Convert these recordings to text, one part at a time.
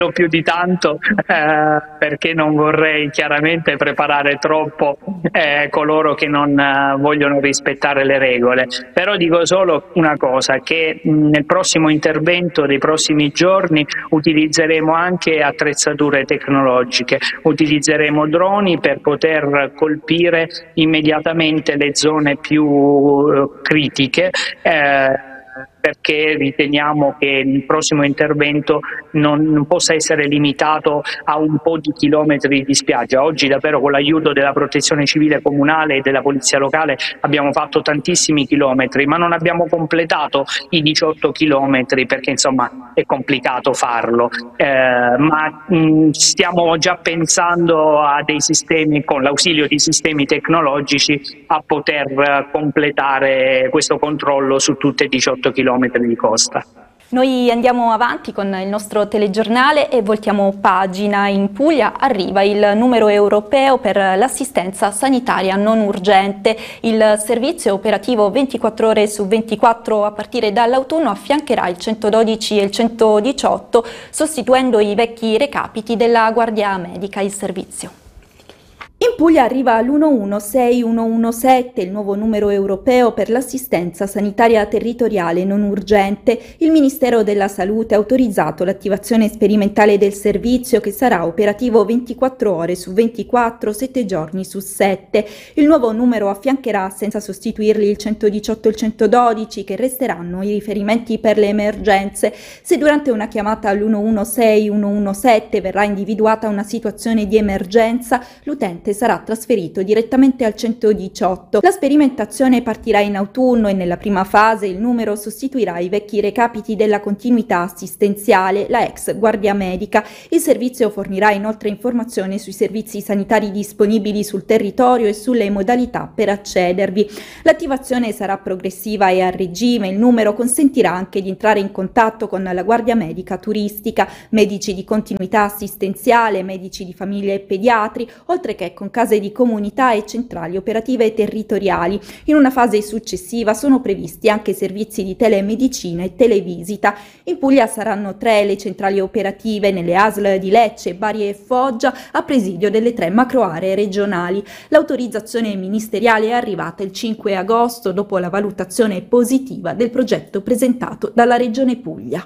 più di tanto perché non vorrei chiaramente preparare troppo coloro che non vogliono rispettare le regole, però dico solo una cosa, che nel prossimo intervento dei prossimi giorni utilizzeremo anche attrezzature tecnologiche, utilizzeremo droni per poter colpire immediatamente le zone più critiche, perché riteniamo che il prossimo intervento non possa essere limitato a un po' di chilometri di spiaggia. Oggi davvero con l'aiuto della protezione civile comunale e della polizia locale abbiamo fatto tantissimi chilometri, ma non abbiamo completato i 18 chilometri perché insomma è complicato farlo, ma stiamo già pensando a dei sistemi, con l'ausilio di sistemi tecnologici, a poter completare questo controllo su tutte e 18 chilometri di costa. Noi andiamo avanti con il nostro telegiornale e voltiamo pagina. In Puglia arriva il numero europeo per l'assistenza sanitaria non urgente. Il servizio operativo 24 ore su 24 a partire dall'autunno affiancherà il 112 e il 118, sostituendo i vecchi recapiti della Guardia Medica. Il servizio. In Puglia arriva l'116-117, il nuovo numero europeo per l'assistenza sanitaria territoriale non urgente. Il Ministero della Salute ha autorizzato l'attivazione sperimentale del servizio, che sarà operativo 24 ore su 24, 7 giorni su 7. Il nuovo numero affiancherà, senza sostituirli, il 118 e il 112, che resteranno i riferimenti per le emergenze. Se durante una chiamata all'116-117 verrà individuata una situazione di emergenza, l'utente sarà trasferito direttamente al 118. La sperimentazione partirà in autunno e nella prima fase il numero sostituirà i vecchi recapiti della continuità assistenziale, la ex Guardia Medica. Il servizio fornirà inoltre informazioni sui servizi sanitari disponibili sul territorio e sulle modalità per accedervi. L'attivazione sarà progressiva e a regime. Il numero consentirà anche di entrare in contatto con la Guardia Medica turistica, medici di continuità assistenziale, medici di famiglia e pediatri, oltre che con case di comunità e centrali operative territoriali. In una fase successiva sono previsti anche servizi di telemedicina e televisita. In Puglia saranno 3 le centrali operative nelle ASL di Lecce, Bari e Foggia, a presidio delle 3 macroaree regionali. L'autorizzazione ministeriale è arrivata il 5 agosto dopo la valutazione positiva del progetto presentato dalla Regione Puglia.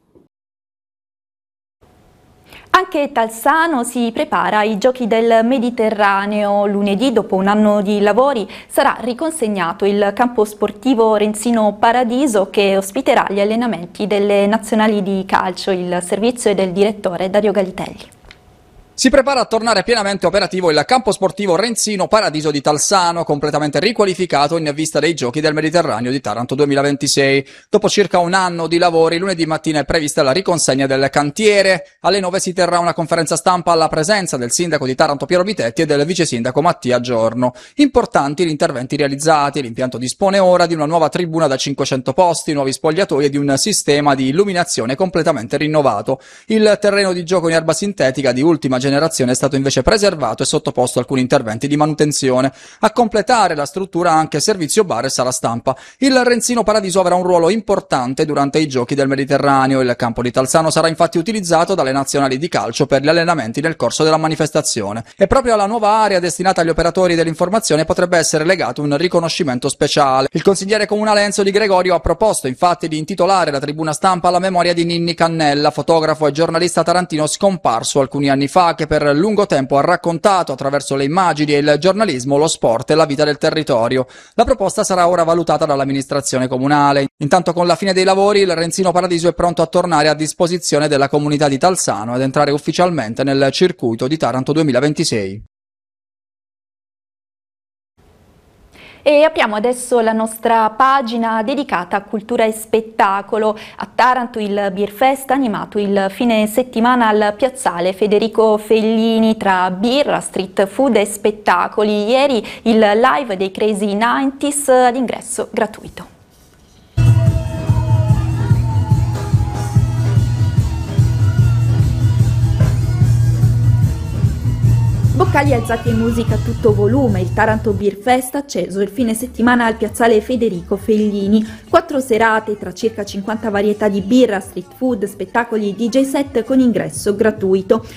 Anche Talsano si prepara ai Giochi del Mediterraneo. Lunedì, dopo un anno di lavori, sarà riconsegnato il campo sportivo Renzino Paradiso, che ospiterà gli allenamenti delle nazionali di calcio. Il servizio è del direttore Dario Galitelli. Si prepara a tornare pienamente operativo il campo sportivo Renzino Paradiso di Talsano, completamente riqualificato in vista dei Giochi del Mediterraneo di Taranto 2026. Dopo circa un anno di lavori, lunedì mattina è prevista la riconsegna del cantiere. Alle 9 si terrà una conferenza stampa alla presenza del sindaco di Taranto Piero Vitetti e del vice sindaco Mattia Giorno. Importanti gli interventi realizzati. L'impianto dispone ora di una nuova tribuna da 500 posti, nuovi spogliatoi e di un sistema di illuminazione completamente rinnovato. Il terreno di gioco in erba sintetica di ultima generazione è stato invece preservato e sottoposto a alcuni interventi di manutenzione. A completare la struttura anche servizio bar e sala stampa. Il Renzino Paradiso avrà un ruolo importante durante i Giochi del Mediterraneo. Il campo di Talsano sarà infatti utilizzato dalle nazionali di calcio per gli allenamenti nel corso della manifestazione. E proprio alla nuova area destinata agli operatori dell'informazione potrebbe essere legato un riconoscimento speciale. Il consigliere comunale Enzo Di Gregorio ha proposto infatti di intitolare la tribuna stampa alla memoria di Ninni Cannella, fotografo e giornalista tarantino scomparso alcuni anni fa, che per lungo tempo ha raccontato attraverso le immagini e il giornalismo lo sport e la vita del territorio. La proposta sarà ora valutata dall'amministrazione comunale. Intanto, con la fine dei lavori, il Renzino Paradiso è pronto a tornare a disposizione della comunità di Talsano ed entrare ufficialmente nel circuito di Taranto 2026. E apriamo adesso la nostra pagina dedicata a cultura e spettacolo. A Taranto il Beer Fest ha animato il fine settimana al piazzale Federico Fellini tra birra, street food e spettacoli. Ieri il live dei Crazy 90s ad ingresso gratuito. locali alzati e musica a tutto volume, il Taranto Beer Fest acceso il fine settimana al piazzale Federico Fellini. 4 serate tra circa 50 varietà di birra, street food, spettacoli e DJ set con ingresso gratuito.